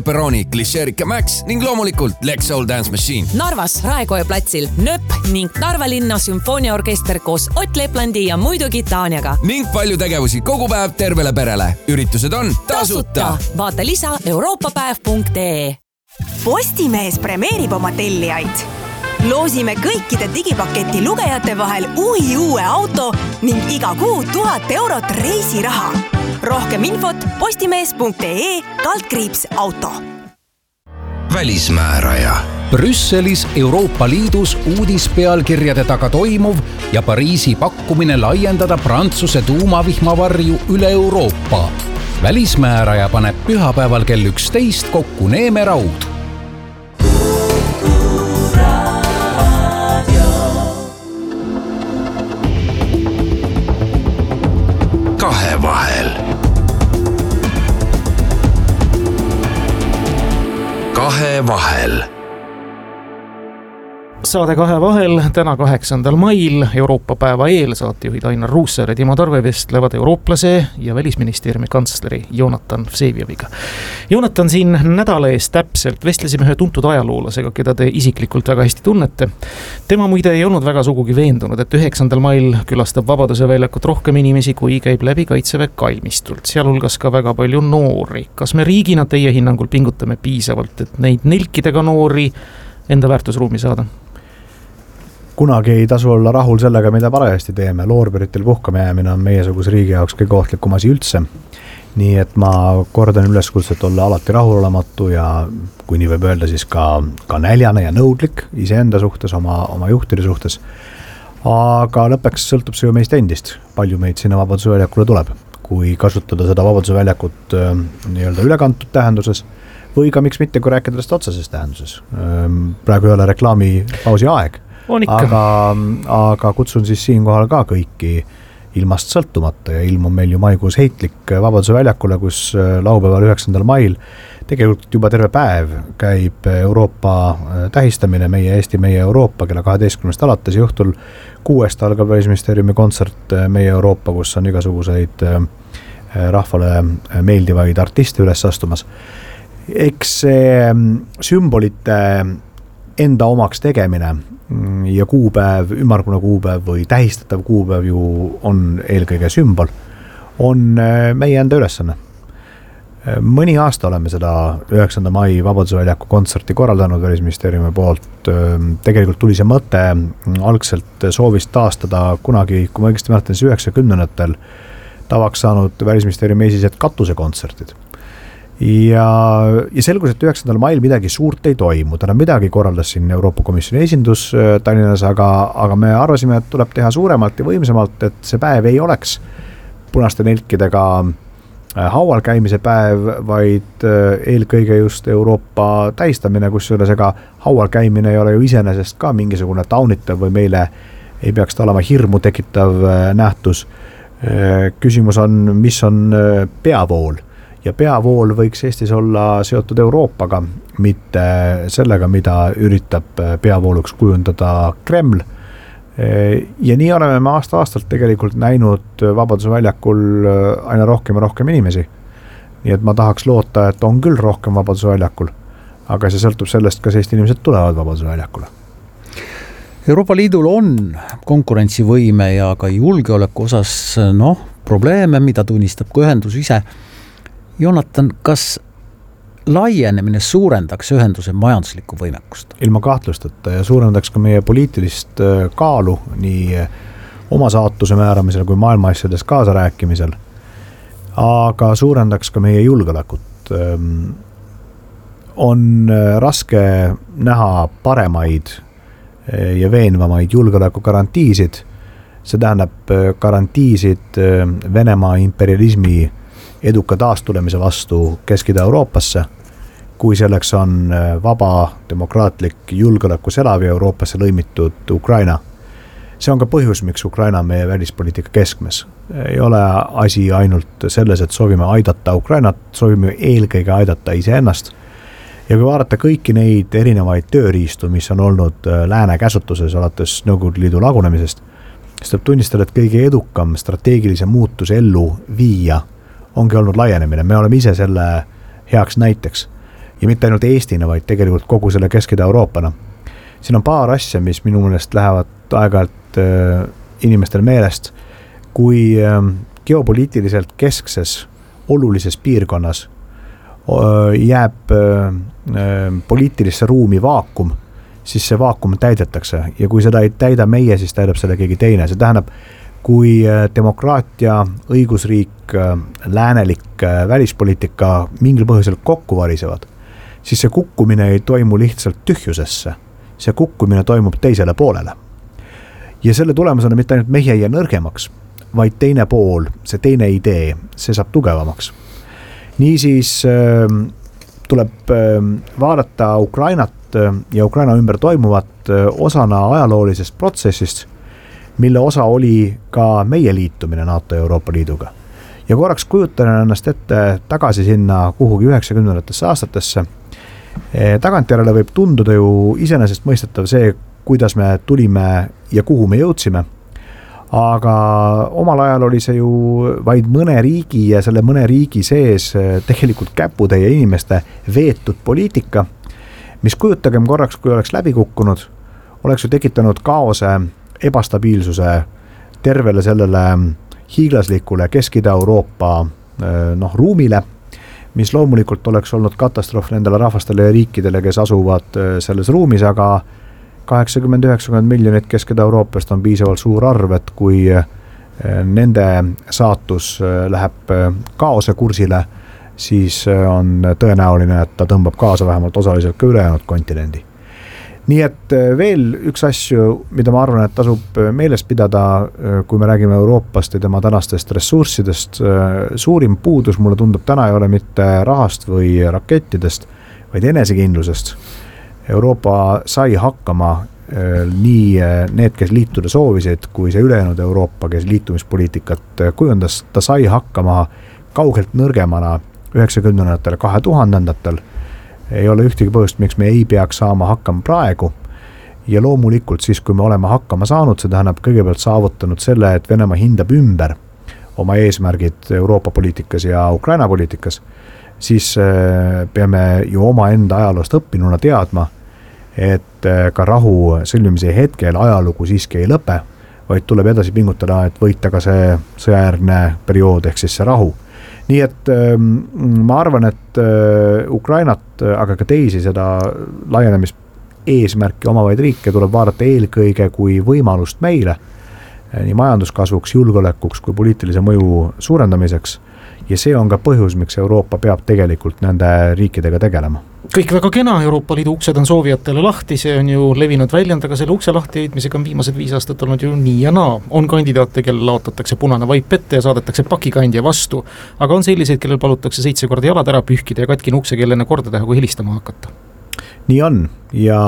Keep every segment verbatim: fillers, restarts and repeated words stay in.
Pepperoni, Klišeerika Max ning loomulikult Lex Soul Dance Machine. Narvas Raekoja platsil Nöpp ning Narva linna sümfooniaorkester koos Ott Leplandi ja muidugi Taaniaga. Ning palju tegevusi kogu päev tervele perele. Üritused on tasuta. Vaata lisa euroopapäev punkt ee. Postimees premeerib oma tellijaid. Loosime kõikide digipaketi lugejate vahel uhi uue auto ning iga kuu tuhat eurot reisiraha. Rohkem infot postimees punkt ee kaldkriips auto. Välismääraja. Brüsselis Euroopa Liidus uudispealkirjade taga toimuv ja Pariisi pakkumine laiendada Prantsuse tuumavihmavarju üle Euroopa. Välismääraja paneb pühapäeval kell üksteist kokku Neeme Raud. Kahevahel. Kahevahel. Saade Kahevahel täna kaheksandal mail Euroopa päeva eel saatejuhid Ainar Ruussaar ja Timo Tarve vestlevad eurooplase ja välisministeeriumi kantsleri Jonatan Vsevioviga. Jonatan, siin nädala ees täpselt vestlesime ühe tuntud ajaloolasega, keda te isiklikult väga hästi tunnete. Tema muide ei olnud väga sugugi veendunud, et üheksandal mail külastab Vabaduse väljakut rohkem inimesi, kui käib läbi Kaitseväe kalmistult, sealhulgas ka väga palju noori. Kas me riigina teie hinnangul pingutame piisavalt, et neid nelkidega noori enda väärtusruumi saada? Kunagi ei tasu olla rahul sellega, mida parajasti teeme. Loorberitel puhkama jäämine on meiesuguse riigi jaoks kõige ohtlikum asi üldse. Nii et ma kordan üleskutset olla alati rahulolematu ja kui nii võib öelda, siis ka, ka näljane ja nõudlik iseenda suhtes, oma, oma juhtide suhtes. Aga lõppeks sõltub see ju meist endist. Palju meid sinna Vabaduse väljakule tuleb. Kui kasutada seda Vabaduse väljakut nii-öelda ülekantud tähenduses või ka miks mitte, kui rääkida sellest otseses tähenduses. Praegu ei ole reklaami pausi aeg. Aga, aga kutsun siis siinkohal ka kõiki ilmast sõltumata ja ilm on meil ju maikuus heitlik Vabaduse väljakule, kus laupäeval üheksandal mail tegelikult juba terve päev käib Euroopa tähistamine, meie Eesti, meie Euroopa kella kaheteistkümnest alates ja õhtul kuuest algab Välisministeeriumi kontsert Meie Euroopa, kus on igasuguseid rahvale meeldivaid artiste üles astumas. Eks see sümbolite enda omaks tegemine ja kuupäev, ümmargune kuupäev või tähistatav kuupäev ju on eelkõige sümbol, on meie enda ülesanne. Mõni aasta oleme seda üheksanda mai Vabaduse väljaku kontserti korraldanud Välisministeeriumi poolt. Tegelikult tuli see mõte algselt soovist taastada kunagi, kui ma õigesti mäletan, siis üheksakümnendatel tavaks saanud Välisministeeriumi esised katusekontserdid. Ja, ja selgus, et üheksandal mail midagi suurt ei toimu. Täna midagi korraldas siin Euroopa Komisjoni esindus Tallinnas, aga, aga me arvasime, et tuleb teha suuremalt ja võimsamalt, et see päev ei oleks punaste nelkidega haual käimise päev, vaid eelkõige just Euroopa tähistamine, kus üles ega haual käimine ei ole ju iseenesest ka mingisugune taunitav või meile ei peaks ta olema hirmu tekitav nähtus. Küsimus on, mis on peavool. Ja peavool võiks Eestis olla seotud Euroopaga, mitte sellega, mida üritab peavooluks kujundada Kreml. Ja nii oleme me aasta-aastalt tegelikult näinud Vabaduse väljakul aina rohkem ja rohkem inimesi. Nii et ma tahaks loota, et on küll rohkem Vabaduse väljakul, aga see sõltub sellest, kas Eesti inimesed tulevad Vabaduse väljakule. Euroopa Liidul on konkurentsivõime ja ka julgeoleku osas noh, probleeme, mida tunnistab ka ühendus ise. Jonatan, kas laienemine suurendaks ühenduse majanduslikku võimekust? Ilma kahtlusteta ja suurendaks ka meie poliitilist kaalu nii oma saatuse määramisel kui maailma asjades kaasarääkimisel, aga suurendaks ka meie julgeolekut. On raske näha paremaid ja veenvamaid julgeoleku garantiisid. See tähendab garantiisid Venemaa imperialismi eduka taastulemise vastu Kesk-Ida-Euroopasse, kui selleks on vaba, demokraatlik julgeolekus elav ja Euroopasse lõimitud Ukraina. See on ka põhjus, miks Ukraina on meie välispoliitika keskmes. Ei ole asi ainult selles, et soovime aidata Ukrainat, soovime eelkõige aidata iseennast. Ja kui vaadata kõiki neid erinevaid tööriistu, mis on olnud lääne käsutuses alates Nõukogude Liidu lagunemisest, siis tuleb tunnistada, et kõige edukam strateegilise muutuse ellu viia ongi olnud laienemine. Me oleme ise selle heaks näiteks. ja mitte ainult Eestina, vaid tegelikult kogu selle Kesk-Ida-Euroopana. Siin on paar asja, mis minu meelest lähevad aeg-ajalt äh, inimestel meelest, kui äh, geopoliitiliselt keskses olulises piirkonnas äh, jääb äh, poliitilisse ruumi vaakum, siis see vaakum täidetakse ja kui seda ei täida meie, siis täidab seda keegi teine. See tähendab, kui demokraatia, õigusriik, läänelik välispoliitika mingil põhjusel kokku varisevad, siis see kukkumine ei toimu lihtsalt tühjusesse. See kukkumine toimub teisele poolele. Ja selle tulemusena mitte ainult meie ei jää nõrgemaks, vaid teine pool, see teine idee, see saab tugevamaks. Niisiis äh, tuleb äh, vaadata Ukrainat ja Ukraina ümber toimuvat äh, osana ajaloolisest protsessist, mille osa oli ka meie liitumine NATO ja Euroopa Liiduga. Ja korraks kujutan ennast ette tagasi sinna kuhugi üheksakümnendatesse aastatesse. Tagantjärele võib tunduda ju iseenesest mõistetav see, kuidas me tulime ja kuhu me jõudsime. Aga omal ajal oli see ju vaid mõne riigi ja selle mõne riigi sees tegelikult käputäie inimeste veetud poliitika, mis kujutagem korraks, kui oleks läbi kukkunud, oleks ju tekitanud kaose, ebastabiilsuse tervele sellele hiiglaslikule Kesk-Ida-Euroopa noh, ruumile, mis loomulikult oleks olnud katastroof nendele rahvastele ja riikidele, kes asuvad selles ruumis, aga kaheksakümmend üheksakümmend miljonit Kesk-Ida-Euroopast on piisavalt suur arv, et kui nende saatus läheb kaose kursile, siis on tõenäoline, et ta tõmbab kaasa vähemalt osaliselt ka ülejäänud kontinendi. Nii et veel üks asju, mida ma arvan, et tasub meeles pidada, kui me räägime Euroopast ja tema tänastest ressurssidest, suurim puudus mulle tundub täna ei ole mitte rahast või rakettidest, vaid enesekindlusest. Euroopa sai hakkama nii need, kes liituda soovisid, kui see ülejäänud Euroopa, kes liitumispoliitikat kujundas, ta sai hakkama kaugelt nõrgemana üheksakümnendatel, kahe tuhandendatel. Ei ole ühtegi põhjust, miks me ei peaks saama hakkama praegu. Ja loomulikult siis, kui me oleme hakkama saanud, see tähendab kõigepealt saavutanud selle, et Venemaa hindab ümber oma eesmärgid Euroopa poliitikas ja Ukraina poliitikas, siis peame ju oma enda ajaloost õppinuna teadma, et ka rahu sõlmimise hetkel ajalugu siiski ei lõpe, vaid tuleb edasi pingutada, et võita ka see sõjajärgne periood ehk siis see rahu. Nii et ma arvan, et Ukrainat, aga ka teisi seda laienemist eesmärki omavaid riike tuleb vaadata eelkõige kui võimalust meile, nii majanduskasvuks, julgeolekuks kui poliitilise mõju suurendamiseks. Ja see on ka põhjus, miks Euroopa peab tegelikult nende riikidega tegelema. Kõik väga kena, Euroopa Liidu uksed on soovijatele lahti, see on ju levinud väljend, aga selle ukse lahti hoidmisega on viimased viis aastat olnud ju nii ja naa. On kandidaate, kellel laotatakse punane vaip ette ja saadetakse pakikandja vastu, aga on selliseid, kellel palutakse seitse korda jalad ära pühkida ja katkin ukse kellene korda teha, kui helistama hakata. Nii on ja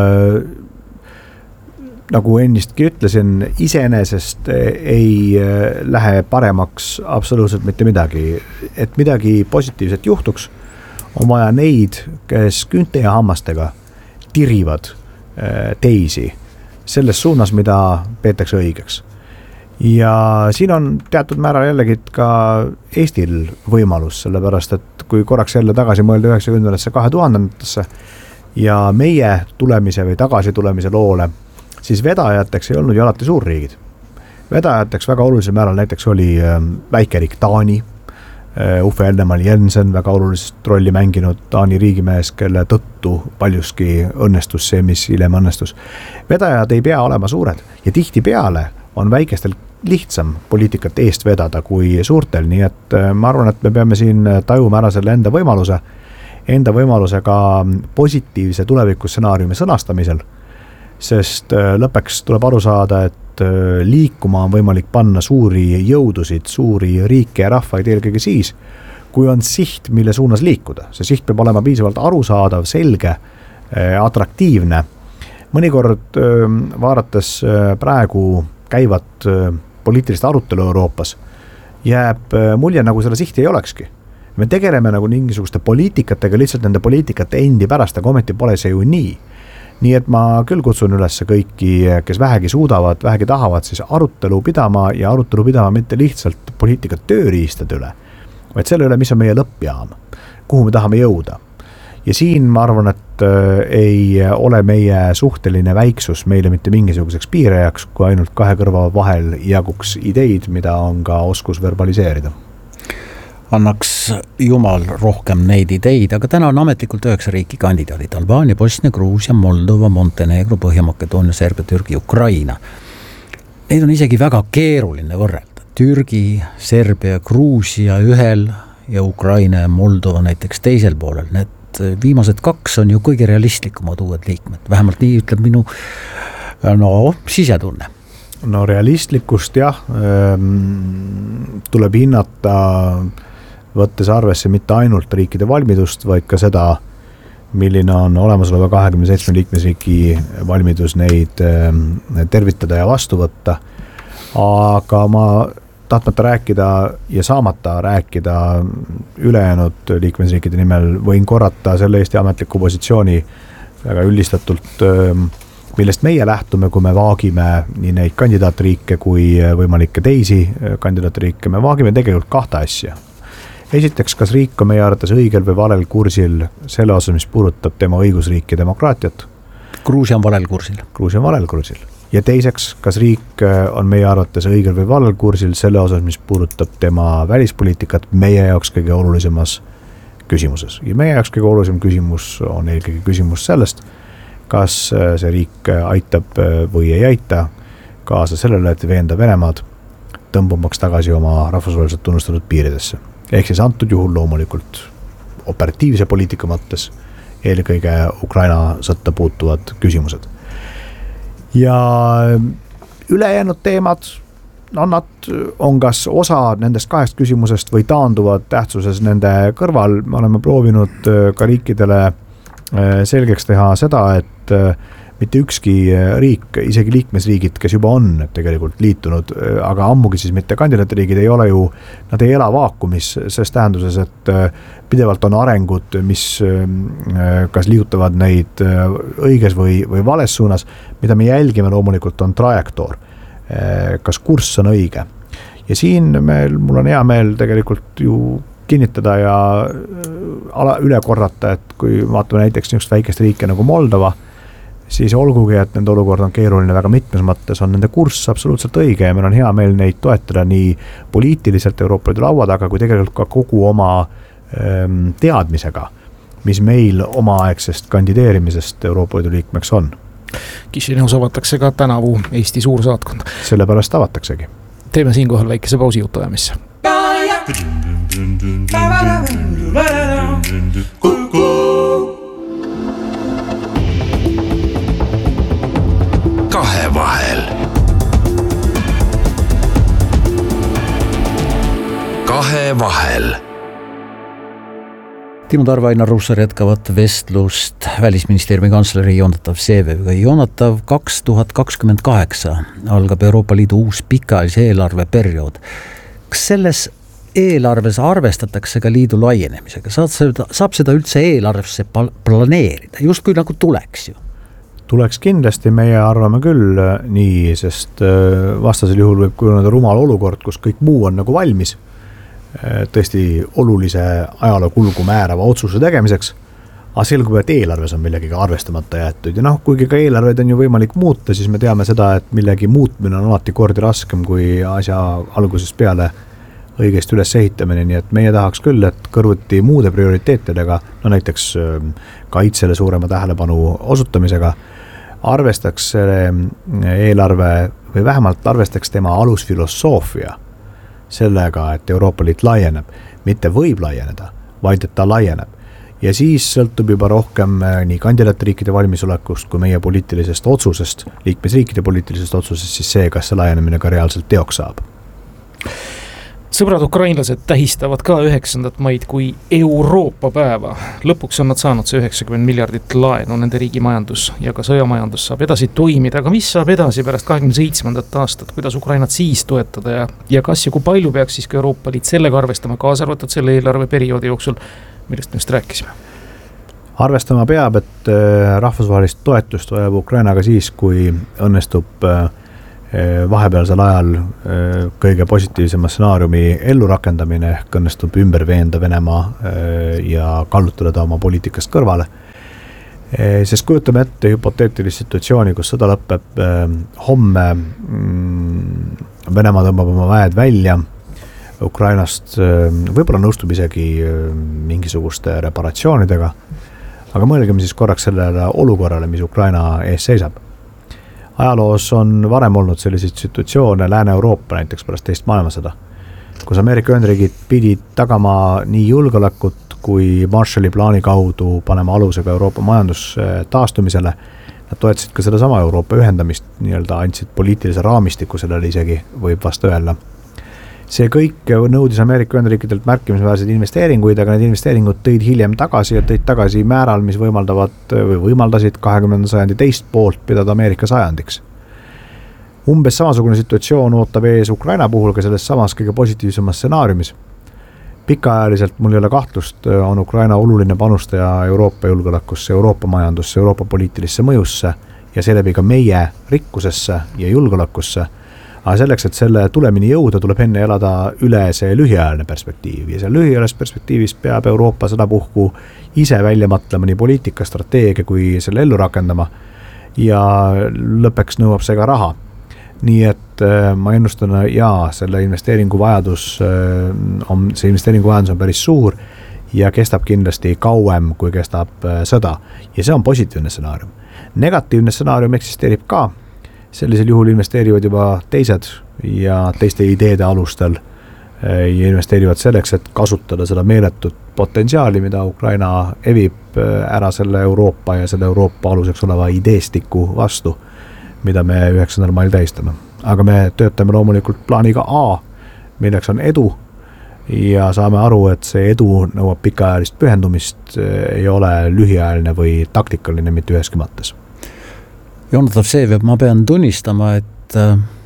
nagu ennistki ütlesin, iseenesest ei lähe paremaks absoluutselt mitte midagi. Et midagi positiivset juhtuks, on vaja neid, kes küünte ja hammastega tirivad teisi selles suunas, mida peetakse õigeks. Ja siin on teatud määral jällegi ka Eestil võimalus, sellepärast et kui korraks jälle tagasi mõelda üheksakümnendatesse kahe tuhandetesse ja meie tulemise või tagasi tulemise loole, siis vedajateks ei olnud ju alati suurriigid. Vedajateks väga olulisel määral näiteks oli väikeriik Taani, Uffe Ellemann Jensen, väga olulisest rolli mänginud Taani riigimees, kelle tõttu paljuski õnnestus see, mis hiljem õnnestus. Vedajad ei pea olema suured ja tihti peale on väikestel lihtsam poliitikat eest vedada kui suurtel, nii et ma arvan, et me peame siin tajuma ära selle enda võimaluse, enda võimaluse ka positiivse tulevikussenaariumi sõnastamisel, sest lõpeks tuleb aru saada, et liikuma on võimalik panna suuri jõudusid, suuri riike ja rahvaid eelkõige siis, kui on siht, mille suunas liikuda. See siht peab olema piisavalt arusaadav, selge, atraktiivne. Mõnikord vaadates praegu käivat poliitilist arutelu Euroopas, jääb mulje, nagu selle sihti ei olekski. Me tegeleme nagu mingisugust poliitikatega, lihtsalt nende poliitikate endi pärast, aga ometi pole see ju nii. Nii et ma küll kutsun üles kõiki, kes vähegi suudavad, vähegi tahavad, siis arutelu pidama ja arutelu pidama mitte lihtsalt poliitika tööriistade üle, vaid selle üle, mis on meie lõppjaam, kuhu me tahame jõuda. ja siin ma arvan, et ei ole meie suhteline väiksus meile mitte mingisuguseks piirajaks, kui ainult kahe kõrva vahel jaguks ideid, mida on ka oskus verbaliseerida. Annaks jumal rohkem neid ideid, aga täna on ametlikult üheksa riiki kandidaadid. Albaania, Bosnia, Gruusia, Moldova, Montenegro, Põhja-Makedoonia, Serbia, Türgi, Ukraina. Neid on isegi väga keeruline võrrelda. Türgi, Serbia, Gruusia ühel ja Ukraina ja Moldova näiteks teisel poolel. Need viimased kaks on ju kõige realistlikumad uued liikmed. Vähemalt nii ütleb minu no, sisetunne. No realistlikust jah, tuleb hinnata võttes arvesse mitte ainult riikide valmidust, vaid ka seda, milline on olemasoleva kahekümne seitsme liikmesriigi valmidus neid tervitada ja vastu võtta. Aga ma tahtmata rääkida ja saamata rääkida ülejäänud liikmesriikide nimel võin korrata selle Eesti ametliku positsiooni väga üldistatult, millest meie lähtume, kui me vaagime nii neid kandidaatriike kui võimalikke teisi kandidaatriike. Me vaagime tegelikult kahte asja. Esiteks, kas riik on meie arvates õigel või valel kursil selle osas, mis puudutab tema õigusriik ja demokraatiat? Gruusia on valel kursil. Gruusia on valel kursil. Ja teiseks, kas riik on meie arvates õigel või valel kursil selle osas, mis puudutab tema välispoliitikat meie jaoks kõige olulisemas küsimuses. Ja meie jaoks kõige olulisem küsimus on eelkõige küsimus sellest, kas see riik aitab või ei aita kaasa sellele, et veenda Venemaad tõmbumaks tagasi oma rahvusvaheliselt tunnustatud piiridesse. Ehk siis antud juhul loomulikult operatiivse poliitika mõttes eelkõige Ukraina sõtta puutuvad küsimused. Ja ülejäänud teemad, no nad on kas osa nendest kahest küsimusest või taanduvad tähtsuses nende kõrval. Me oleme proovinud ka riikidele selgeks teha seda, et mitte ükski riik, isegi liikmesriigid, kes juba on tegelikult liitunud, aga ammugi siis mitte kandidaatriigid ei ole ju, nad ei ela vaakumis selles tähenduses, et pidevalt on arengud, mis kas liigutavad neid õiges või, või vales suunas, mida me jälgime loomulikult on trajektoor, kas kurss on õige. Ja siin meil, mul on hea meel tegelikult ju kinnitada ja ala, üle korrata, et kui vaatame näiteks niisugust väikest riike nagu Moldova, siis olgugi, et nende olukord on keeruline väga mitmes mõttes, on nende kurss absoluutselt õige ja meil on hea meel neid toetada nii poliitiliselt Euroopa Liidu laua taga, kui tegelikult ka kogu oma ähm, teadmisega, mis meil omaaegsest kandideerimisest Euroopa Liidu liikmeks on. Kišineus avatakse ka tänavu Eesti suursaatkond. Sellepärast avataksegi. Teeme siinkohal väikese pausi jutuajamisse. Kahe vahel. Kahe vahel. Timo Tarve, Ainar Ruussaar jätkavad vestlust Välisministeeriumi kantsleri Jonatan Vseviaviga. Jonatan, kaks tuhat kakskümmend kaheksa algab Euroopa Liidu uus pikaajalise eelarve periood. Kas selles eelarves arvestatakse ka liidu laienemisega? Saab seda, saab seda üldse eelarvesse planeerida? Just kui nagu tuleks ju. Tuleks kindlasti, meie arvame küll nii, sest vastasel juhul võib kujuneda rumal olukord, kus kõik muu on nagu valmis tõesti olulise ajaloo kulgu määrava otsuse tegemiseks, aga selgub, et eelarves on millegagi arvestamata jäetud. Ja noh, kuigi ka eelarveid on ju võimalik muuta, siis me teame seda, et millegi muutmine on alati kordi raskem kui asja algusest peale õigesti üles ehitamine, nii et meie tahaks küll, et kõrvuti muude prioriteetidega, no näiteks kaitsele suurema tähelepanu osutamisega, arvestaks eelarve või vähemalt arvestaks tema alusfilosoofia sellega, et Euroopa Liit laieneb, mitte võib laieneda, vaid et ta laieneb. Ja siis sõltub juba rohkem nii kandidaatriikide valmisolekust kui meie poliitilisest otsusest, liikmesriikide poliitilisest otsusest, siis see, kas see laienemine ka reaalselt teoks saab. Sõbrad ukrainlased tähistavad ka üheksandat maid kui Euroopa päeva. Lõpuks on nad saanud see üheksakümmend miljardit laenu, nende riigi majandus ja ka sõjamajandus saab edasi toimida. Aga mis saab edasi pärast kahekümne seitsmendat aastat, kuidas Ukrainat siis toetada ja, ja kas ja kui palju peaks siis ka Euroopa Liit sellega arvestama, kaasa arvatud selle eelarve perioodi jooksul, millest me just rääkisime? Arvestama peab, et rahvusvahelist toetust vajab Ukrainaga siis, kui õnnestub vahepealsel ajal kõige positiivsema stsenaariumi ellurakendamine ehk õnnestub ümber veenda Venemaa ja kallutada ta oma poliitikast kõrvale. Sest kujutame ette hüpoteetilist situatsiooni, kus sõda lõpeb homme, Venemaa tõmbab oma väed välja Ukrainast, võib-olla nõustub isegi mingisuguste reparatsioonidega, aga mõelgem siis korraks sellele olukorrale, mis Ukraina ees seisab. Ajaloos on varem olnud selliseid situatsioone Lääne-Euroopa näiteks pärast teist maailmasõda, kus Ameerika Ühendriigid pidid tagama nii julgeolekut kui Marshalli plaani kaudu panema alusega Euroopa majandus taastumisele. Nad toetasid ka seda sama Euroopa ühendamist, nii-öelda andsid poliitilise raamistiku sellele isegi, võib vastu öelda. See kõik nõudis Ameerika Ühendriikidelt märkimisväärseid investeeringuid, aga need investeeringud tõid hiljem tagasi ja tõid tagasi määral, mis võimaldavad või võimaldasid kahekümnenda sajandi teist poolt pidada Ameerika sajandiks. Umbes samasugune situatsioon ootab ees Ukraina puhul ka selles samas kõige positiivsemas stsenaariumis. Pikaajaliselt mul ei ole kahtlust, on Ukraina oluline panustaja Euroopa julgeolekusse, Euroopa majandusse, Euroopa poliitilisse mõjusse ja seeläbi ka meie rikkusesse ja julgeolekusse. Aga selleks, et selle tulemini jõuda, tuleb enne elada üle see lühiajaline perspektiiv ja see lühiajalist perspektiivis peab Euroopa seda puhku ise välja mõtlema nii poliitika, strateegia kui selle ellu rakendama ja lõpeks nõuab see ka raha. Nii et ma ennustan, jaa, selle investeeringu vajadus on, see investeeringu vajadus on päris suur ja kestab kindlasti kauem, kui kestab sõda. Ja see on positiivne stsenaarium. Negatiivne stsenaarium eksisteerib ka. Sellisel juhul investeerivad juba teised ja teiste ideede alustel ja investeerivad selleks, et kasutada seda meeletut potentsiaali, mida Ukraina evib ära selle Euroopa ja selle Euroopa aluseks oleva ideestiku vastu, mida me üheksandal mail tähistame. Aga me töötame loomulikult plaaniga A, milleks on edu ja saame aru, et see edu nõuab pikaajalist pühendumist, ei ole lühiajaline või taktikaline mitte üheski mõttes. Jonatan Vseviov, ma pean tunnistama, et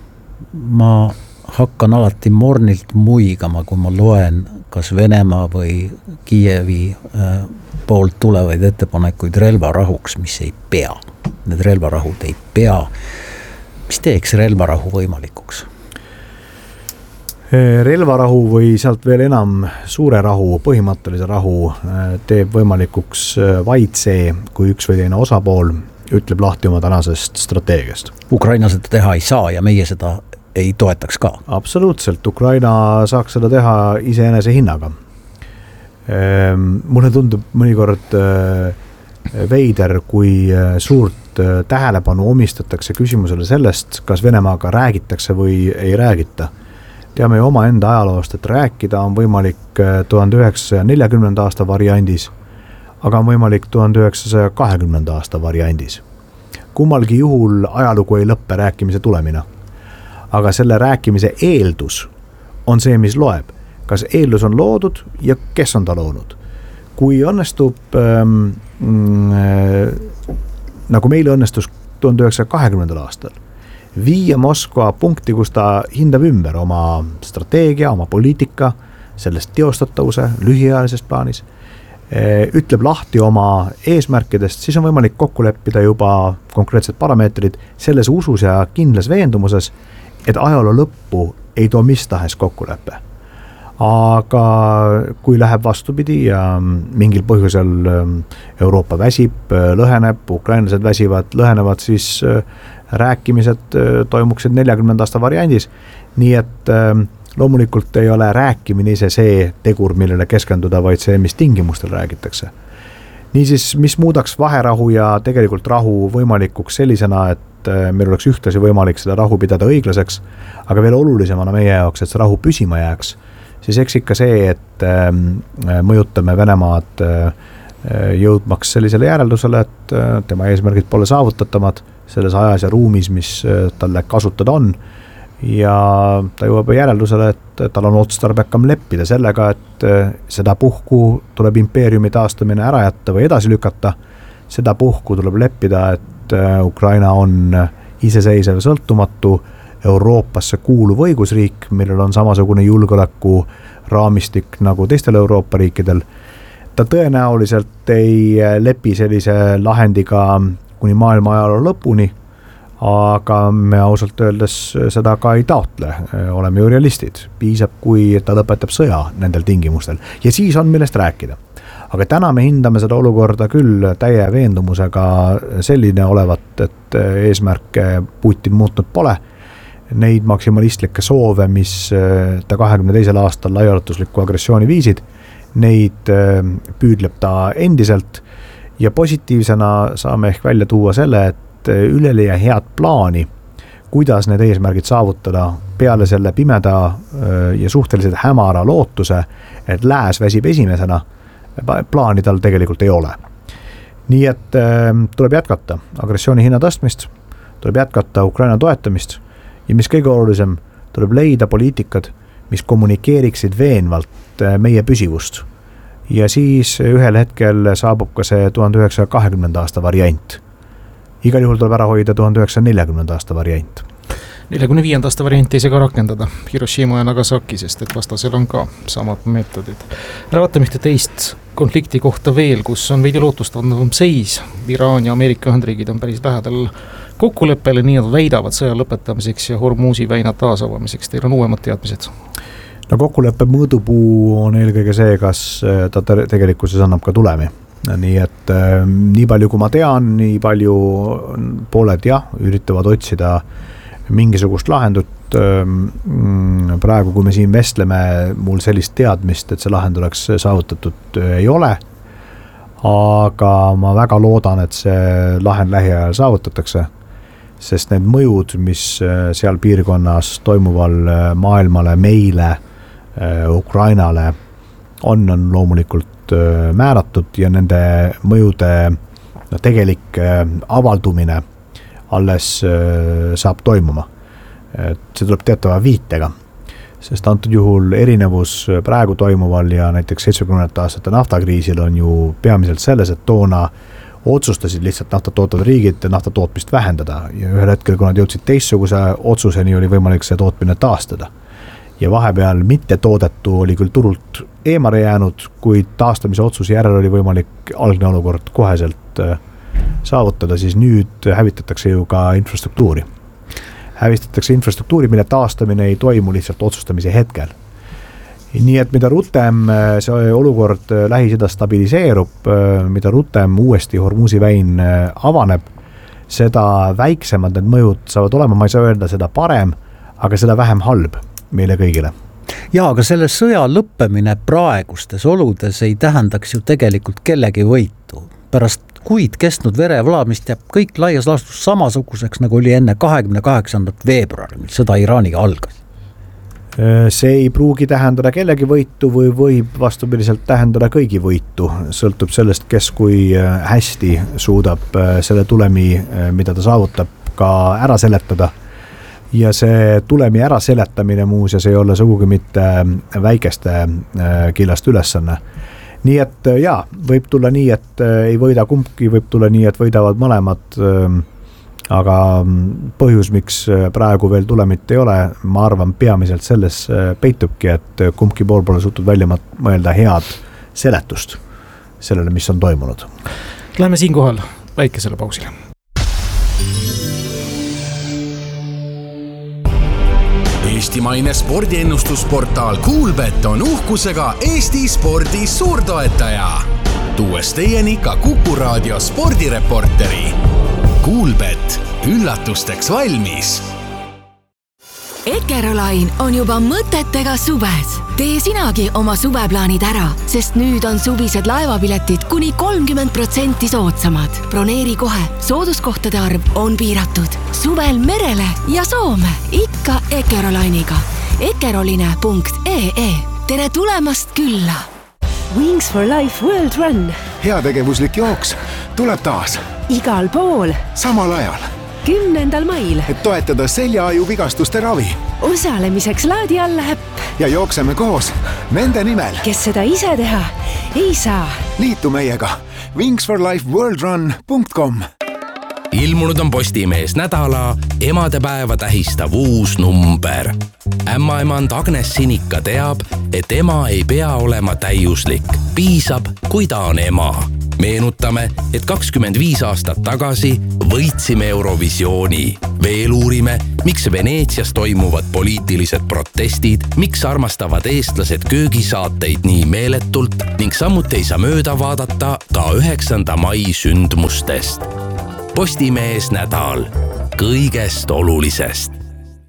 ma hakkan alati mornilt muigama, kui ma loen kas Venemaa või Kiievi poolt tulevaid ettepanekuid relvarahuks, mis ei pea. Need relvarahud ei pea. Mis teeks relvarahu võimalikuks? Relvarahu või sealt veel enam suure rahu, põhimõttelise rahu teeb võimalikuks vaid see, kui üks või teine osapool ütleb lahti oma tänasest strateegiast. Ukraina seda teha ei saa ja meie seda ei toetaks ka. Absoluutselt, Ukraina saaks seda teha iseenese hinnaga. Mulle tundub mõnikord veider, kui suurt tähelepanu omistatakse küsimusele sellest, kas Venemaaga räägitakse või ei räägita. Teame ju oma enda ajaloost, et rääkida on võimalik tuhande üheksasaja neljakümnenda aasta variandis, aga on võimalik tuhande üheksasaja kahekümnenda aasta variandis. Kummalgi juhul ajalugu ei lõppe rääkimise tulemina. Aga selle rääkimise eeldus on see, mis loeb. Kas eeldus on loodud ja kes on ta loonud? Kui õnnestub, ähm, äh, nagu meile õnnestus tuhande üheksasaja kahekümnendal aastal, viia Moskva punkti, kus ta hindab ümber oma strateegia, oma poliitika, sellest teostatavuse lühiajalises plaanis, ütleb lahti oma eesmärkidest, siis on võimalik kokku leppida juba konkreetsed parameetrid selles usus ja kindlas veendumuses, et ajaloo lõppu ei too mis tahes kokkuleppe. Aga kui läheb vastupidi ja mingil põhjusel Euroopa väsib, lõheneb, ukrainlased väsivad, lõhenevad, siis rääkimised toimuksid neljakümnenda aasta variandis, nii et loomulikult ei ole rääkimine ise see tegur, millele keskenduda, vaid see, mis tingimustel räägitakse. Niisiis, mis muudaks vaherahu ja tegelikult rahu võimalikuks sellisena, et meil oleks ühtlasi võimalik seda rahu pidada õiglaseks, aga veel olulisemana meie jaoks, et see rahu püsima jääks, siis eks ikka see, et mõjutame Venemaad jõudmaks sellisele järeldusele, et tema eesmärgid pole saavutatamad selles ajas ja ruumis, mis talle kasutada on, ja ta jõuab järeldusele, et tal on otstarbekam leppida sellega, et seda puhku tuleb impeeriumi taastamine ära jätta või edasi lükata, seda puhku tuleb leppida, et Ukraina on iseseisev sõltumatu Euroopasse kuuluv õigusriik, millel on samasugune julgeoleku raamistik nagu teistel Euroopa riikidel. Ta tõenäoliselt ei lepi sellise lahendiga kuni maailma ajaloo lõpuni, aga me ausalt öeldes seda ka ei taotle, oleme ju realistid, piisab, kui ta lõpetab sõja nendel tingimustel ja siis on millest rääkida. Aga täna me hindame seda olukorda küll täie veendumusega selline olevat, et eesmärke Putin muutnud pole. Neid maksimalistlikke soove, mis ta kahekümne teisel aastal laiaulatuslikku agressiooni viisid, neid püüdleb ta endiselt ja positiivsena saame ehk välja tuua selle, et üleliia head plaani, kuidas need eesmärgid saavutada peale selle pimeda ja suhteliselt hämara lootuse, et lääs väsib esimesena, plaani tal tegelikult ei ole. Nii et tuleb jätkata agressiooni hinna tõstmist, tuleb jätkata Ukraina toetamist ja mis kõige olulisem, tuleb leida poliitikad, mis kommunikeeriksid veenvalt meie püsivust. Ja siis ühel hetkel saabub ka see tuhande üheksasaja kahekümnenda aasta variant. Igal juhul tuleb ära hoida tuhande üheksasaja neljakümnenda aasta variant. neljakümne viienda aasta varianti ei saa ka rakendada Hiroshima ja Nagasaki, sest et vastasel on ka samad meetodid. Vaatame ühte teist konflikti kohta veel, kus on veidi lootustandavam seis. Iraan ja Ameerika Ühendriigid on päris lähedal kokkuleppele, nii nad väidavad sõja lõpetamiseks ja Hormuzi väina taasavamiseks. Teil on uuemad teadmised? No kokkuleppe mõõdupuu on eelkõige see, kas ta tegelikkuses annab ka tulemi. Nii et nii palju kui ma tean, nii palju pooled jah, üritavad otsida mingisugust lahendut. Praegu, kui me siin vestleme, mul sellist teadmist, et see lahend oleks saavutatud, ei ole. Aga ma väga loodan, et see lahend lähiajal saavutatakse, sest need mõjud, mis seal piirkonnas toimuval maailmale, meile, Ukrainale on, on loomulikult määratud ja nende mõjude tegelik avaldumine alles saab toimuma. See tuleb teatava viitega, sest antud juhul erinevus praegu toimuval ja näiteks seitsmekümnendate aastate naftakriisil on ju peamiselt selles, et toona otsustasid lihtsalt nafta tootvad riigid nafta tootmist vähendada ja ühel hetkel, kui nad jõudsid teistsuguse otsuseni, oli võimalik see tootmine taastada. Ja vahepeal mitte toodetu oli küll turult eemale jäänud, kuid taastamise otsuse järel oli võimalik algne olukord koheselt saavutada, siis nüüd hävitatakse ju ka infrastruktuuri. Hävistatakse infrastruktuuri, mille taastamine ei toimu lihtsalt otsustamise hetkel. Nii et mida rutem see olukord Lähis-Idas stabiliseerub, mida rutem uuesti Hormuzi väin avaneb, seda väiksemad need mõjud saavad olema, ma ei saa öelda seda parem, aga seda vähem halb meile kõigile. Jaa, aga selle sõja lõppemine praegustes oludes ei tähendaks ju tegelikult kellegi võitu. Pärast kuid kestnud verevlaamist jääb kõik laias laastus samasuguseks, nagu oli enne kahekümne kaheksandat veebruari, mil sõda Iraaniga algas. See ei pruugi tähendada kellegi võitu või võib vastupidiselt tähendada kõigi võitu. Sõltub sellest, kes kui hästi suudab selle tulemi, mida ta saavutab, ka ära seletada. Ja see tulemi ära seletamine muuseas ei ole sugugi mitte väikeste killast ülesanne. Nii et jaa, võib tulla nii, et ei võida kumbki, võib tulla nii, et võidavad mõlemad, aga põhjus, miks praegu veel tulemit ei ole, ma arvan peamiselt selles peitubki, et kumbki pool pole suutnud välja mõelda head seletust sellele, mis on toimunud. Läheme siinkohal väikesele pausile. Eestimaine spordiennustusportaal Kuulbet on uhkusega Eesti spordi suurtoetaja. Tuues teieni ka Kuku Raadio spordireporteri. Kuulbet, üllatusteks valmis. Ekerolain on juba mõtetega suves. Tee sinagi oma suveplaanid ära, sest nüüd on suvised laevapiletid kuni kolmkümmend protsenti soodsamad. Broneeri kohe, sooduskohtade arv on piiratud. Suvel merele ja Soome, ikka Ekerolainiga. ekeroline punkt ee. Tere tulemast külla! Wings for Life World Run. Heategevuslik jooks tuleb taas. Igal pool. Samal ajal. kümnendal mail. Et toetada seljaaju vigastuste ravi. Osalemiseks laadi alla äpp. Ja jookseme koos nende nimel. Kes seda ise teha ei saa. Liitu meiega wings for life world run punkt com. Ilmunud on Postimees nädala emadepäeva tähistav uus number. Ämmaemand Agnes Sinika teab, et ema ei pea olema täiuslik. Piisab, kui ta on ema. Meenutame, et kakskümmend viis aastat tagasi võitsime Eurovisiooni. Veel uurime, miks Veneetsias toimuvad poliitilised protestid, miks armastavad eestlased köögisaateid nii meeletult ning samuti ei saa mööda vaadata ka üheksanda mai sündmustest. Postimees nädal kõigest olulisest.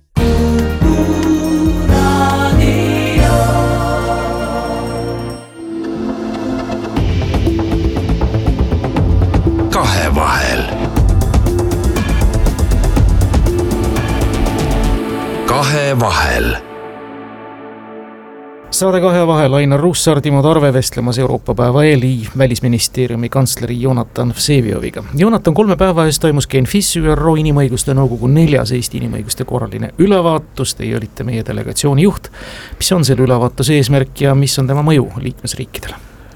Kahevahel. Kahevahel. Saade Kahevahel Ainar Ruussaar, Timo Tarve vestlemas Euroopa päeva eel välisministeeriumi kantsleri Jonatan Vsevioviga. Jonatan, kolme päeva eest toimus Genfis Ü R O Inimõiguste Nõukogu neljas Eesti inimõiguste korraline ülevaatus. Teie olite meie delegatsiooni juht. Mis on selle ülevaatuse eesmärk ja mis on tema mõju liikmesriikidele?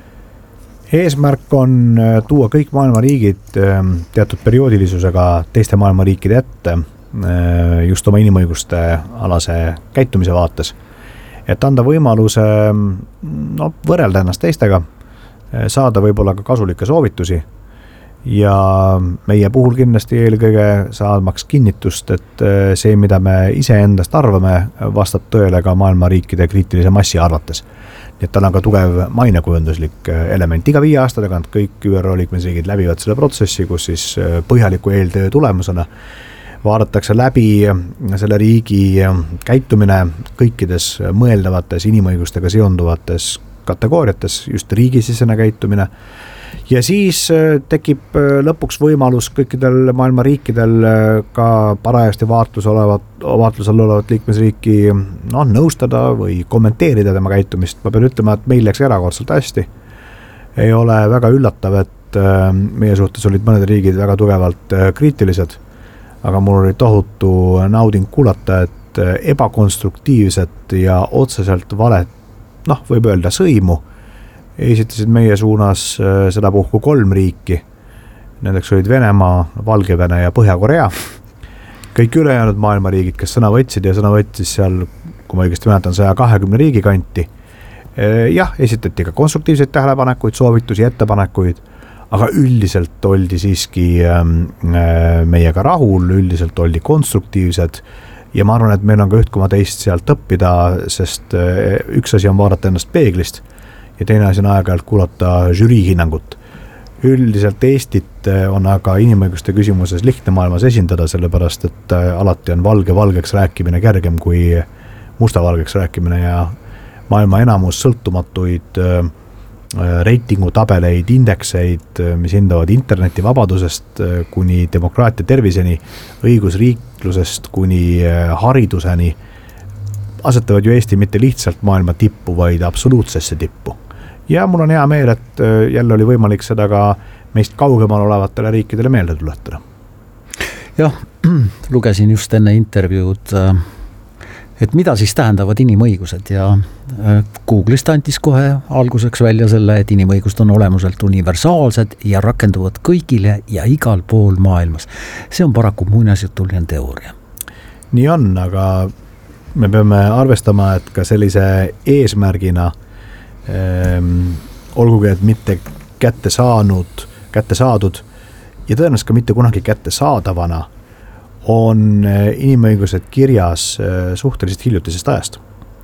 Eesmärk on tuua kõik maailma riigid teatud perioodilisusega teiste maailma riikide ette just oma inimõiguste alase käitumise vaates. Et anda võimaluse no, võrrelda ennast teistega, saada võib-olla ka kasulikke soovitusi ja meie puhul kindlasti eelkõige saamaks kinnitust, et see, mida me ise endast arvame, vastab tõele ka maailma riikide kriitilise massi arvates. Nii et tal on ka tugev mainekujunduslik element. Iga viie aasta tagant kõik Ü R O liikmesriigid läbivad selle protsessi, kus siis põhjaliku eeltöö tulemusena vaadatakse läbi selle riigi käitumine kõikides mõeldavates inimõigustega seonduvates kategooriates, just riigisisene käitumine. Ja siis tekib lõpuks võimalus kõikidel maailma riikidel ka parajasti vaatlus olevat, vaatlusel olevat liikmesriiki no, nõustada või kommenteerida tema käitumist. Ma pean ütlema, et meil läks erakordselt hästi. Ei ole väga üllatav, et meie suhtes olid mõned riigid väga tugevalt kriitilised, aga mul oli tohutu nauding kuulata, et ebakonstruktiivset ja otseselt valet, noh, võib öelda sõimu, esitasid meie suunas seda puhku kolm riiki. Nendeks olid Venemaa, Valgevene ja Põhja-Korea. Kõik ülejäänud maailma riigid, kes sõna võtsid ja sõna võttis seal, kui ma õigesti mäletan, saja kahekümne riigi kanti. Jah, esitati ka konstruktiivseid tähelepanekuid, soovitusi, ettepanekuid, aga üldiselt oldi siiski meiega rahul, üldiselt oldi konstruktiivsed ja ma arvan, et meil on ka üht koma teist sealt õppida, sest üks asi on vaadata ennast peeglist ja teine asi on aeg-ajalt kuulata žürii hinnangut. Üldiselt Eestit on aga inimõiguste küsimuses lihtne maailmas esindada, sellepärast et alati on valge valgeks rääkimine kergem kui musta valgeks rääkimine ja maailma enamus sõltumatuid reitingutabeleid, indekseid, mis hindavad interneti vabadusest kuni demokraatia terviseni, õigusriiklusest kuni hariduseni, asetavad ju Eesti mitte lihtsalt maailma tippu, vaid absoluutsesse tippu. Ja mul on hea meel, et jälle oli võimalik seda ka meist kaugemal olevatele riikidele meelde tuletada. Jah, lugesin just enne intervjuud, et mida siis tähendavad inimõigused ja Google'ist antis kohe alguseks välja selle, et inimõigused on olemuselt universaalsed ja rakenduvad kõigile ja igal pool maailmas. See on paraku muinasjutuline teooria. Nii on, aga me peame arvestama, et ka sellise eesmärgina ähm, olgugi, et mitte kätte saanud, kätte saadud ja tõenäoliselt ka mitte kunagi kätte saadavana on inimõigused kirjas suhteliselt hiljutisest ajast.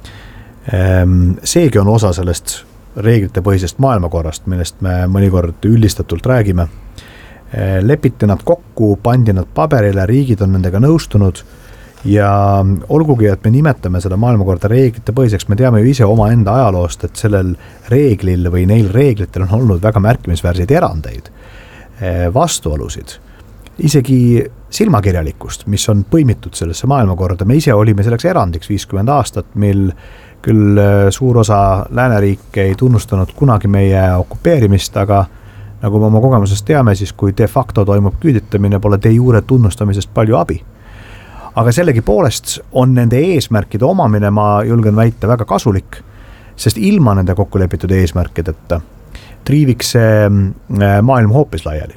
Seegi on osa sellest reeglite põhisest maailmakorrast, millest me mõnikord üldistatult räägime. Lepiti nad kokku, pandi nad paberile, riigid on nendega nõustunud ja olgugi, et me nimetame seda maailmakorda reeglite põhiseks, me teame ju ise oma enda ajaloost, et sellel reeglil või neil reeglitel on olnud väga märkimisväärseid erandeid, vastuolusid, isegi silmakirjalikkust, mis on põimitud sellesse maailmakorda. Me ise olime selleks erandiks viiskümmend aastat, mil küll suur osa lääneriike ei tunnustanud kunagi meie okupeerimist, aga nagu me oma kogemusest teame, siis kui de facto toimub küüditamine, pole de jure tunnustamisest palju abi. Aga sellegi poolest on nende eesmärkide omamine, ma julgen väita, väga kasulik, sest ilma nende kokkulepitud eesmärkideta triiviks see maailm hoopis laiali.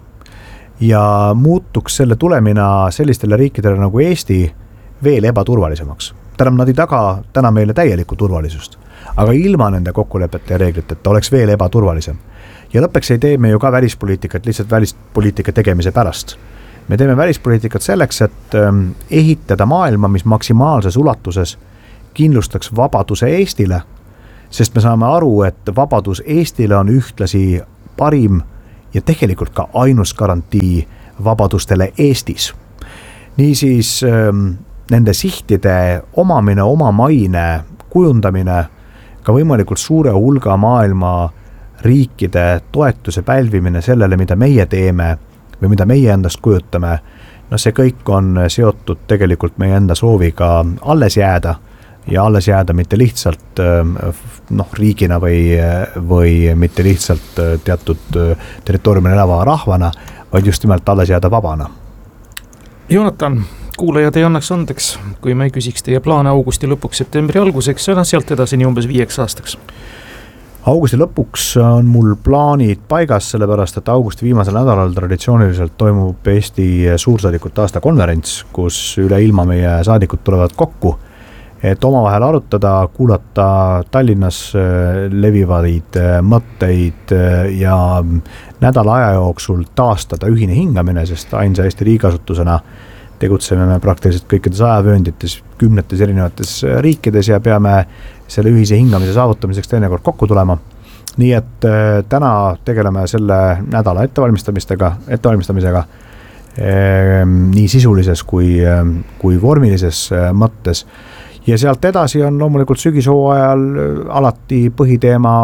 Ja muutuks selle tulemina sellistele riikidele nagu Eesti veel ebaturvalisemaks. tähendab, nad ei taga täna meile täielikku turvalisust, aga ilma nende kokkulepete ja reegliteta oleks veel ebaturvalisem. Ja lõppeks ei tee me ju ka välispoliitikat lihtsalt välispoliitika tegemise pärast. Me teeme välispoliitikat selleks, et ehitada maailma, mis maksimaalses ulatuses kindlustaks vabaduse Eestile, sest me saame aru, et vabadus Eestile on ühtlasi parim ja tegelikult ka ainus garantii vabadustele Eestis. Niisiis nende sihtide omamine, oma maine, kujundamine, ka võimalikult suure hulga maailma riikide toetuse pälvimine sellele, mida meie teeme või mida meie endast kujutame, no see kõik on seotud tegelikult meie enda sooviga alles jääda ja alles jääda mitte lihtsalt noh, riigina või, või mitte lihtsalt teatud territooriumil elava rahvana, vaid just nimelt alles jääda vabana. Jonatan, kuulajad ei annaks andeks, kui me ei küsiks teie plaane augusti lõpuks septembri alguseks ja sealt edasi nii umbes viieks aastaks. Augusti lõpuks on mul plaanid paigas, sellepärast et augusti viimasel nädalal traditsiooniliselt toimub Eesti suursaadikute aasta konverents, kus üle ilma meie saadikud tulevad kokku, et omavahel arutada, kuulata Tallinnas levivaid mõtteid ja nädala aja jooksul taastada ühine hingamine, sest ainsa Eesti riigiasutusena tegutseme me praktiliselt kõikides ajavööndites, kümnetes erinevates riikides ja peame selle ühise hingamise saavutamiseks teinekord kokku tulema. Nii et täna tegeleme selle nädala ettevalmistamistega, ettevalmistamisega nii sisulises kui, kui vormilises mõttes. Ja sealt edasi on loomulikult sügishooajal alati põhiteema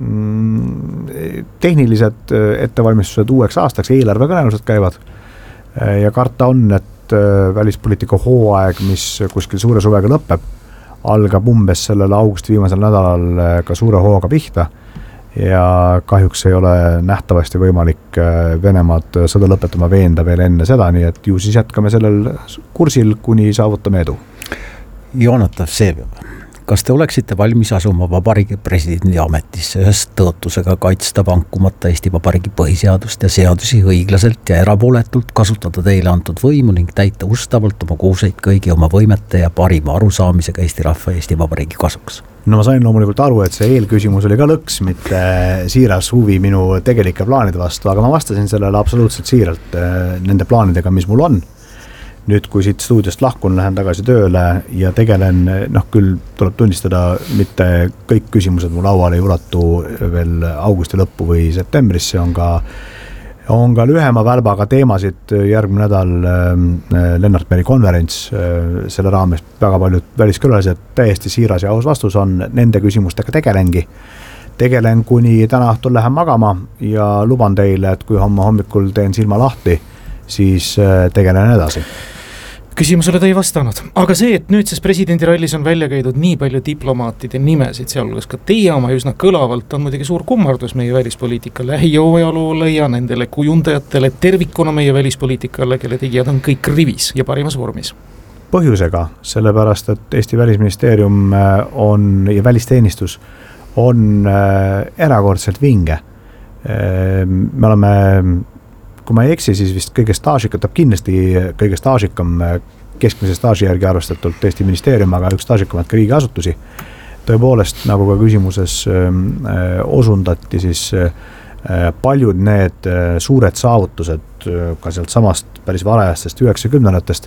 tehnilised ettevalmistused uueks aastaks, eelarvekõnelused käivad ja karta on, et välispoliitika hooaeg, mis kuskil suure suvega lõpeb, algab umbes sellel augusti viimasel nädalal ka suure hooga pihta ja kahjuks ei ole nähtavasti võimalik Venemaad sõda lõpetama veenda veel enne seda, nii et ju siis jätkame sellel kursil, kuni saavutame edu. Jonatan Vseviov, kas te oleksite valmis asuma Vabariigi presidendi ametisse ühes tõotusega kaitsta vankumata Eesti Vabariigi põhiseadust ja seadusi õiglaselt ja erapooletult, kasutada teile antud võimu ning täita ustavalt oma kuuseid kõigi oma võimete ja parima arusaamisega Eesti rahva Eesti Vabariigi kasuks? No ma sain loomulikult aru, et see eelküsimus oli ka lõks, mitte siiras huvi minu tegelike plaanide vastu, aga ma vastasin sellele absoluutselt siiralt nende plaanidega, mis mul on. Nüüd, kui siit stuudiost lahkun, lähen tagasi tööle ja tegelen, noh küll tuleb tunnistada, mitte kõik küsimused mu lauale ei ulatu veel augusti lõppu või septembrisse, on ka, on ka lühema välbaga teemasid järgmine nädal Lennart Meri konverents, selle raames väga paljud väliskülalised, täiesti siiras ja aus vastus on, nende küsimustega tegelengi. Tegelen kuni täna õhtul lähen magama ja luban teile, et kui homme hommikul teen silma lahti, siis tegelen edasi. Küsimusele ta ei vastanud, aga see, et nüüdses presidendirallis on välja käidud nii palju diplomaatide nimesid, sealhulgas ka teie oma üsna kõlavalt, on muidugi suur kummardus meie välispoliitika lähiajaloole ja nendele kujundajatele tervikuna meie välispoliitikale, kelle tegijad on kõik rivis ja parimas vormis. Põhjusega, sellepärast, et Eesti Välisministeerium on ja välisteenistus on erakordselt vinge. Me oleme kui ma ei eksi, siis vist kõige staažikatab kindlasti kõige staažikam keskmise staaži järgi arvestatult Eesti ministeerium, aga üks staažikamat ka riigiasutusi. Tõepoolest, nagu ka küsimuses osundati, siis paljud need suured saavutused ka sealt samast päris varajastest üheksakümnendatest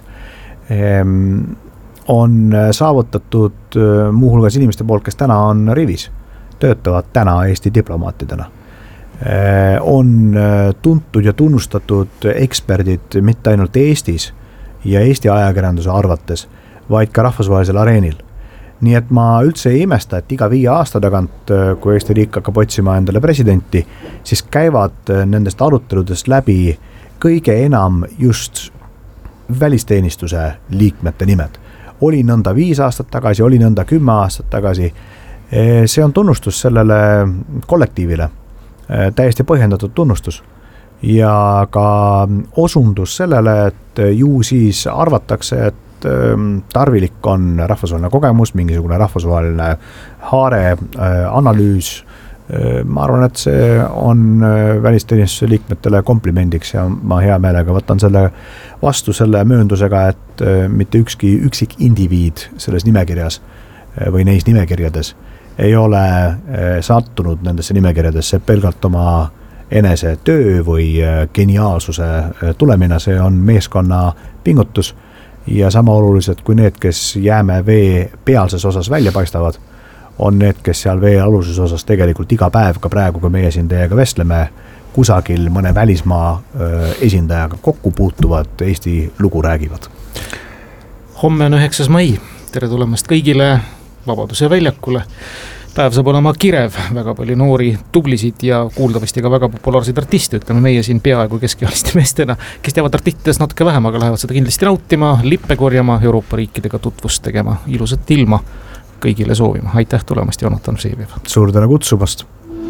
on saavutatud muuhulgas inimeste poolt, kes täna on rivis, töötavad täna Eesti diplomaatidena. On tuntud ja tunnustatud eksperdid mitte ainult Eestis ja Eesti ajakirjanduse arvates, vaid ka rahvusvahelisel areenil. Nii et ma üldse ei imesta, et iga viie aasta tagant, kui Eesti riik hakkab otsima endale presidenti, siis käivad nendest aruteludest läbi kõige enam just välisteenistuse liikmete nimed. Oli nõnda viis aastat tagasi, oli nõnda kümme aastat tagasi. See on tunnustus sellele kollektiivile. Täiesti põhjendatud tunnustus ja ka osundus sellele, et ju siis arvatakse, et tarvilik on rahvusvaheline kogemus, mingisugune rahvusvaheline haare, analüüs ma arvan, et see on välisteenistuse liikmetele komplimendiks ja ma hea meelega võtan selle vastu selle mööndusega, et mitte ükski üksik indiviid selles nimekirjas või neis nimekirjades ei ole sattunud nendesse nimekirjadesse pelgalt oma enese töö või geniaalsuse tulemina, see on meeskonna pingutus ja sama olulised kui need, kes jääme vee pealses osas välja paistavad, on need, kes seal vee aluses osas tegelikult iga päev, ka praegu, kui meie siin teiega vestleme, kusagil mõne välismaa esindajaga kokku puutuvad, Eesti lugu räägivad. Homme on üheksas mai, tere tulemast kõigile Vabaduse väljakule. Päev saab olema kirev, väga palju noori, tublisid ja kuuldavasti ka väga populaarseid artiste, ütleme meie siin peaaegu keskealiste meestena, kes teavad artistidest natuke vähem, aga lähevad seda kindlasti nautima, lippe korjama, Euroopa riikidega tutvust tegema, ilusat ilma kõigile soovima. Aitäh tulemast, Jonatan Vseviov. Suur tänu kutsumast.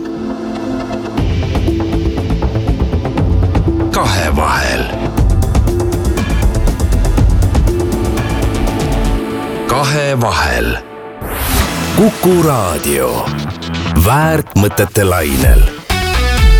Kahevahel. Kahevahel. Kuku Raadio. Väärt mõtete lainel.